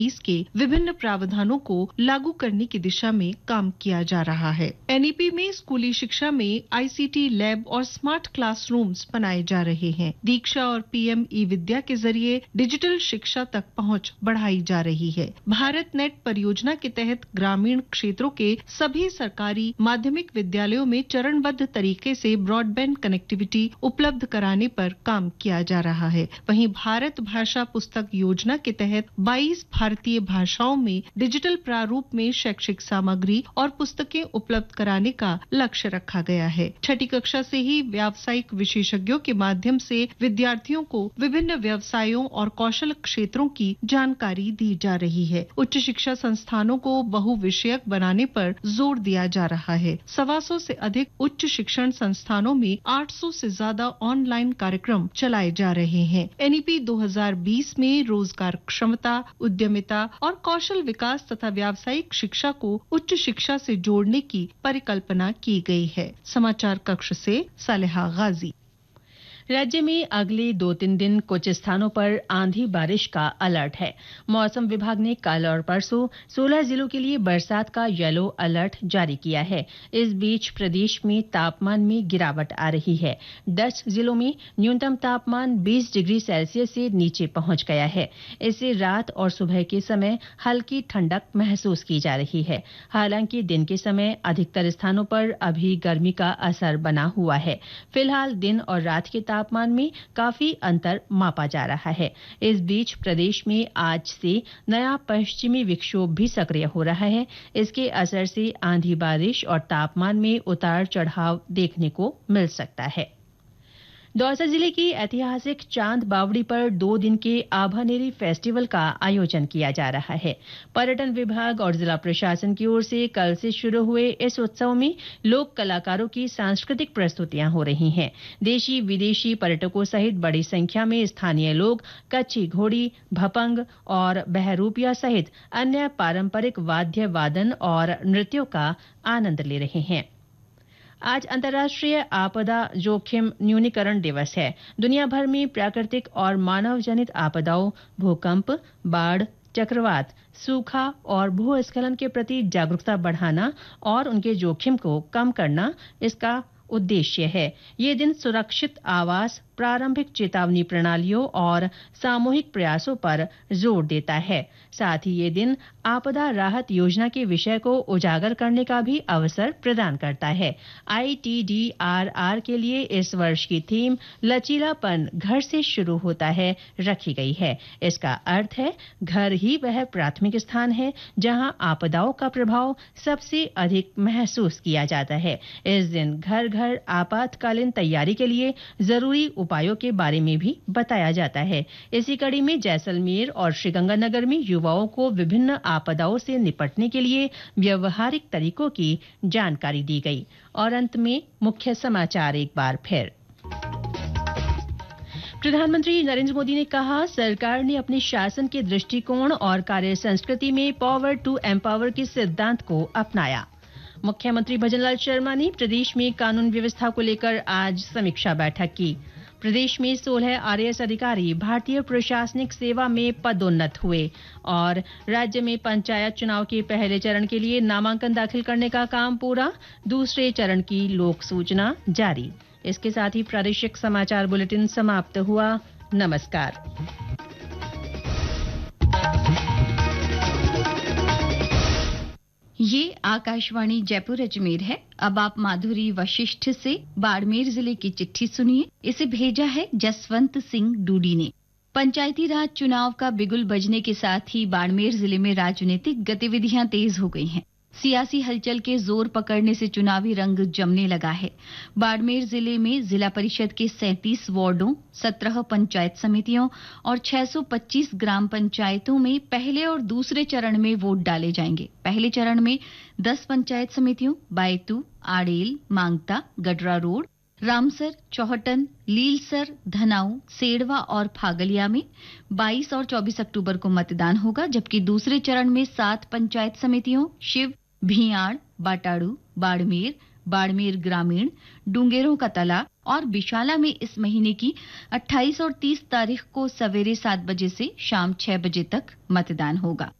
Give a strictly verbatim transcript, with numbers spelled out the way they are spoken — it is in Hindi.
के विभिन्न प्रावधानों को लागू करने की दिशा में काम किया जा रहा है। एनईपी में स्कूली शिक्षा में आईसीटी लैब और स्मार्ट क्लासरूम्स बनाए जा रहे हैं। दीक्षा और पीएम ई विद्या के जरिए डिजिटल शिक्षा तक पहुंच बढ़ाई जा रही है। भारत नेट परियोजना के तहत ग्रामीण क्षेत्रों के सभी सरकारी माध्यमिक विद्यालयों में चरणबद्ध तरीके से ब्रॉडबैंड कनेक्टिविटी उपलब्ध कराने पर काम किया जा रहा है। वहीं भारत भाषा पुस्तक योजना के तहत बाईस भारतीय भाषाओं में डिजिटल प्रारूप में शैक्षिक सामग्री और पुस्तकें उपलब्ध कराने का लक्ष्य रखा गया है। छठी कक्षा से ही व्यावसायिक विशेषज्ञों के माध्यम से विद्यार्थियों को विभिन्न व्यवसायों और कौशल क्षेत्रों की जानकारी दी जा रही है। उच्च शिक्षा संस्थानों को बहुविषयक बनाने पर जोर दिया जा रहा है। सवा सौ से अधिक उच्च शिक्षण संस्थानों में आठ सौ से ज्यादा ऑनलाइन कार्यक्रम चलाए जा रहे हैं। एनईपी दो हज़ार बीस में रोजगार क्षमता, उद्यमिता और कौशल विकास तथा व्यावसायिक शिक्षा को उच्च शिक्षा से जोड़ने की परिकल्पना की गई है। समाचार कक्ष से सालेहा गाजी। राज्य में अगले दो तीन दिन कुछ स्थानों पर आंधी बारिश का अलर्ट है। मौसम विभाग ने कल और परसों सोलह जिलों के लिए बरसात का येलो अलर्ट जारी किया है। इस बीच प्रदेश में तापमान में गिरावट आ रही है। दस जिलों में न्यूनतम तापमान बीस डिग्री सेल्सियस से नीचे पहुंच गया है। इससे रात और सुबह के समय हल्की ठंडक महसूस की जा रही है। हालांकि दिन के समय अधिकतर स्थानों पर अभी गर्मी का असर बना हुआ है। फिलहाल दिन और रात के तापमान में काफी अंतर मापा जा रहा है। इस बीच प्रदेश में आज से नया पश्चिमी विक्षोभ भी सक्रिय हो रहा है। इसके असर से आंधी बारिश और तापमान में उतार चढ़ाव देखने को मिल सकता है। दौसा जिले की ऐतिहासिक चांद बावड़ी पर दो दिन के आभानेरी फेस्टिवल का आयोजन किया जा रहा है। पर्यटन विभाग और जिला प्रशासन की ओर से कल से शुरू हुए इस उत्सव में लोक कलाकारों की सांस्कृतिक प्रस्तुतियां हो रही हैं। देशी विदेशी पर्यटकों सहित बड़ी संख्या में स्थानीय लोग कच्ची घोड़ी, भपंग और बहरूपिया सहित अन्य पारंपरिक वाद्य वादन और नृत्यों का आनंद ले रहे हैं। आज अंतर्राष्ट्रीय आपदा जोखिम न्यूनीकरण दिवस है। दुनिया भर में प्राकृतिक और मानव जनित आपदाओं, भूकंप, बाढ़, चक्रवात, सूखा और भूस्खलन के प्रति जागरूकता बढ़ाना और उनके जोखिम को कम करना इसका उद्देश्य है। ये दिन सुरक्षित आवास, प्रारंभिक चेतावनी प्रणालियों और सामूहिक प्रयासों पर जोर देता है। साथ ही ये दिन आपदा राहत योजना के विषय को उजागर करने का भी अवसर प्रदान करता है। आईटीडीआरआर के लिए इस वर्ष की थीम लचीलापन घर से शुरू होता है रखी गई है। इसका अर्थ है घर ही वह प्राथमिक स्थान है जहां आपदाओं का प्रभाव सबसे अधिक महसूस किया जाता है। इस दिन घर घर आपातकालीन तैयारी के लिए जरूरी उपायों के बारे में भी बताया जाता है। इसी कड़ी में जैसलमेर और श्रीगंगानगर में युवाओं को विभिन्न आपदाओं से निपटने के लिए व्यवहारिक तरीकों की जानकारी दी गई। और अंत में मुख्य समाचार एक बार फिर। प्रधानमंत्री नरेंद्र मोदी ने कहा, सरकार ने अपने शासन के दृष्टिकोण और कार्य संस्कृति में पावर टू एम्पावर के सिद्धांत को अपनाया। मुख्यमंत्री भजनलाल शर्मा ने प्रदेश में कानून व्यवस्था को लेकर आज समीक्षा बैठक की। प्रदेश में सोलह आरएएस अधिकारी भारतीय प्रशासनिक सेवा में पदोन्नत हुए और राज्य में पंचायत चुनाव के पहले चरण के लिए नामांकन दाखिल करने का काम पूरा, दूसरे चरण की लोक सूचना जारी। इसके साथ ही प्रादेशिक समाचार बुलेटिन समाप्त हुआ। नमस्कार। ये आकाशवाणी जयपुर अजमेर है। अब आप माधुरी वशिष्ठ से बाड़मेर जिले की चिट्ठी सुनिए। इसे भेजा है जसवंत सिंह डूडी ने। पंचायती राज चुनाव का बिगुल बजने के साथ ही बाड़मेर जिले में राजनीतिक गतिविधियां तेज हो गई हैं। सियासी हलचल के जोर पकड़ने से चुनावी रंग जमने लगा है। बाड़मेर जिले में जिला परिषद के सैंतीस वार्डों, सत्रह पंचायत समितियों और छह सौ पच्चीस ग्राम पंचायतों में पहले और दूसरे चरण में वोट डाले जाएंगे। पहले चरण में दस पंचायत समितियों बायतू, आड़ेल, मांगता, गडरा रोड, रामसर, चौहटन, लीलसर, धनाऊ, सेड़वा और फागलिया में बाईस और चौबीस अक्टूबर को मतदान होगा, जबकि दूसरे चरण में सात पंचायत समितियों शिव, भियाड़, बाटाड़ू, बाड़मेर, बाड़मेर ग्रामीण, डूंगेरों का तला और बिशाला में इस महीने की अट्ठाईस और तीस तारीख को सवेरे सात बजे से शाम छह बजे तक मतदान होगा।